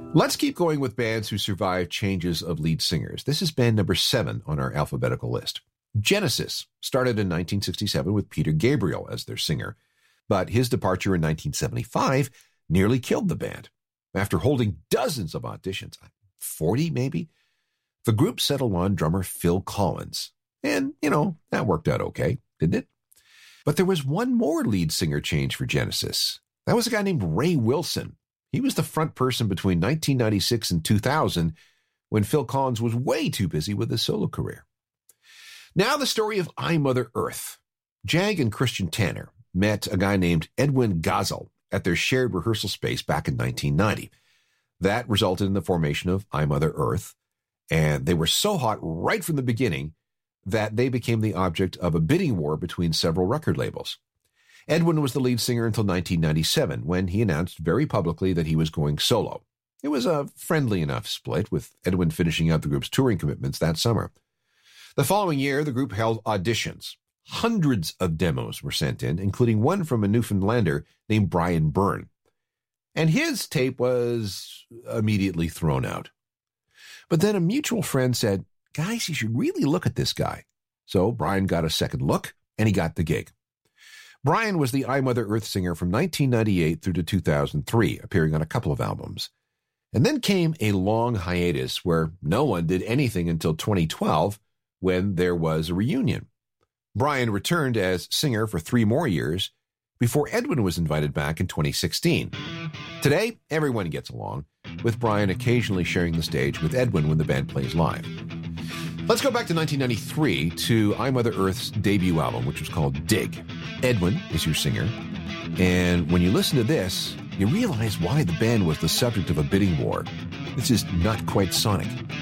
Let's keep going with bands who survived changes of lead singers. This is band number 7 on our alphabetical list. Genesis started in 1967 with Peter Gabriel as their singer, but his departure in 1975 nearly killed the band. After holding dozens of auditions, 40 maybe, the group settled on drummer Phil Collins. And, that worked out okay, didn't it? But there was one more lead singer change for Genesis. That was a guy named Ray Wilson. He was the front person between 1996 and 2000 when Phil Collins was way too busy with his solo career. Now the story of I, Mother Earth. Jag and Christian Tanner met a guy named Edwin Gazel at their shared rehearsal space back in 1990. That resulted in the formation of I, Mother Earth, and they were so hot right from the beginning that they became the object of a bidding war between several record labels. Edwin was the lead singer until 1997, when he announced very publicly that he was going solo. It was a friendly enough split, with Edwin finishing out the group's touring commitments that summer. The following year, the group held auditions. Hundreds of demos were sent in, including one from a Newfoundlander named Brian Byrne. And his tape was immediately thrown out. But then a mutual friend said, "Guys, you should really look at this guy." So Brian got a second look, and he got the gig. Brian was the I, Mother Earth singer from 1998 through to 2003, appearing on a couple of albums. And then came a long hiatus where no one did anything until 2012, when there was a reunion. Brian returned as singer for 3 more years before Edwin was invited back in 2016. Today, everyone gets along, with Brian occasionally sharing the stage with Edwin when the band plays live. Let's go back to 1993 to I, Mother Earth's debut album, which was called Dig. Edwin is your singer, and when you listen to this, you realize why the band was the subject of a bidding war. This is not quite Sonic.